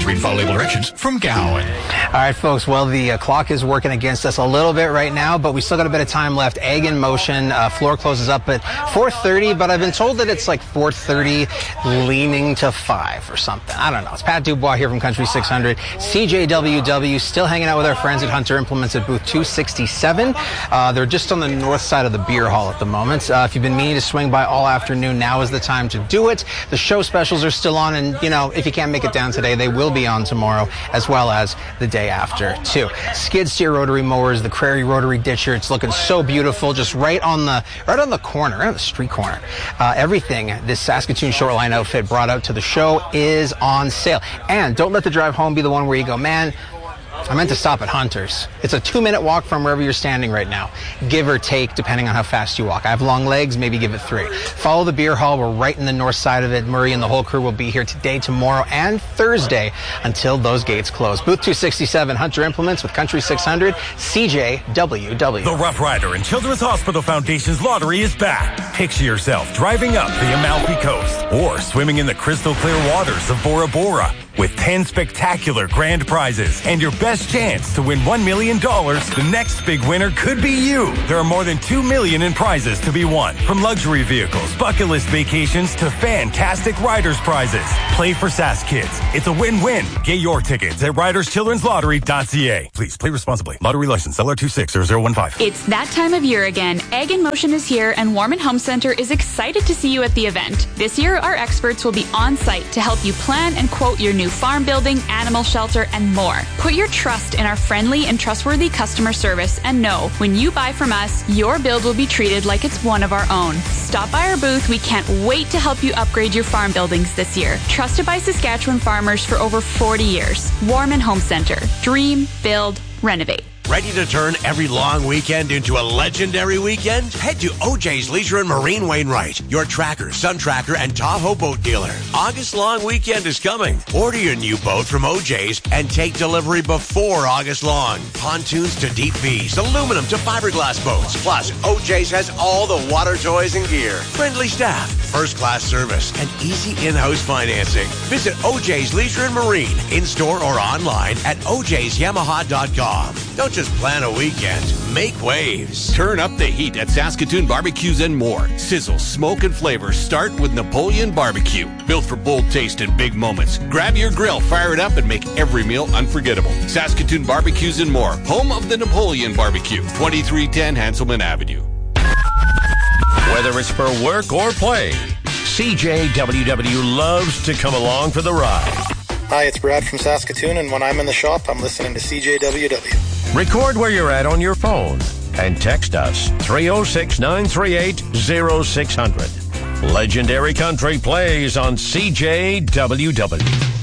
Read follow label directions from Gowan. All right, folks. Well, the clock is working against us a little bit right now, but we still got a bit of time left. Egg in motion. Floor closes up at 4:30, but I've been told that it's like 4:30 leaning to 5 or something. I don't know. It's Pat Dubois here from Country 600. CJWW still hanging out with our friends at Hunter Implements at booth 267. They're just on the north side of the beer hall at the moment. If you've been meaning to swing by all afternoon, now is the time to do it. The show specials are still on, and, you know, if you can't make it down today, they will be on tomorrow, as well as the day after, too. Skid steer rotary mowers, the Crary rotary ditcher. It's looking so beautiful, just right on the corner, right on the street corner. Everything this Saskatoon Shoreline outfit brought out to the show is on sale. And don't let the drive home be the one where you go, man, I meant to stop at Hunter's. It's a 2-minute walk from wherever you're standing right now, give or take, depending on how fast you walk. I have long legs, maybe give it 3. Follow the beer hall. We're right in the north side of it. Murray and the whole crew will be here today, tomorrow, and Thursday until those gates close. Booth 267, Hunter Implements with Country 600, CJWW. The Rough Rider and Children's Hospital Foundation's lottery is back. Picture yourself driving up the Amalfi Coast or swimming in the crystal clear waters of Bora Bora with 10 spectacular grand prizes and your best chance to win $1 million. The next big winner could be you. There are more than $2 million in prizes to be won, from luxury vehicles, bucket list vacations to fantastic riders prizes. Play for Sask Kids. It's a win-win. Get your tickets at riderschildrenslottery.ca. Please play responsibly. Lottery license LR260015. It's that time of year again. Egg in Motion is here, and Warman Home Center is excited to see you at the event. This year, our experts will be on site to help you plan and quote your new farm building, animal shelter, and more. Put your trust in our friendly and trustworthy customer service, and know when you buy from us, your build will be treated like it's one of our own. Stop by our booth. We can't wait to help you upgrade your farm buildings this year. Trusted by Saskatchewan farmers for over 40 years. Warman Home Center. Dream, build, renovate. Ready to turn every long weekend into a legendary weekend? Head to OJ's Leisure and Marine Wainwright, your Tracker, Sun Tracker, and Tahoe boat dealer. August long weekend is coming. Order your new boat from OJ's and take delivery before August long. Pontoons to deep V's, aluminum to fiberglass boats. Plus, OJ's has all the water toys and gear. Friendly staff, first-class service, and easy in-house financing. Visit OJ's Leisure and Marine, in-store or online at ojsyamaha.com. Don't just plan a weekend. Make waves. Turn up the heat at Saskatoon Barbecues and more. Sizzle, smoke, and flavor start with Napoleon Barbecue. Built for bold taste and big moments. Grab your grill, fire it up, and make every meal unforgettable. Saskatoon Barbecues and more. Home of the Napoleon Barbecue. 2310 Hanselman Avenue. Whether it's for work or play, CJWW loves to come along for the ride. Hi, it's Brad from Saskatoon, and when I'm in the shop, I'm listening to CJWW. Record where you're at on your phone and text us 306-938-0600. Legendary Country plays on CJWW.